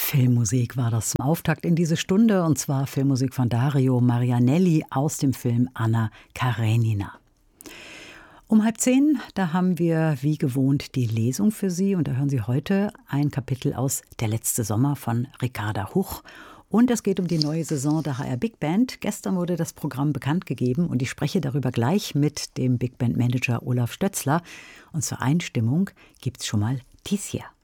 Filmmusik war das zum Auftakt in diese Stunde, und zwar Filmmusik von Dario Marianelli aus dem Film Anna Karenina. Um 9:30, da haben wir wie gewohnt die Lesung für Sie, und da hören Sie heute ein Kapitel aus Der letzte Sommer von Ricarda Huch. Und es geht um die neue Saison der HR Big Band. Gestern wurde das Programm bekannt gegeben und ich spreche darüber gleich mit dem Big Band Manager Olaf Stötzler. Und zur Einstimmung gibt's schon mal dies hier.